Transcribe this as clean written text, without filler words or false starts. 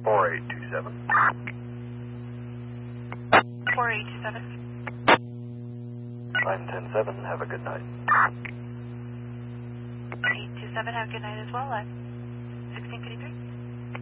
4827. 4827. 9107, have a good night. 827, have a good night as well. 1653.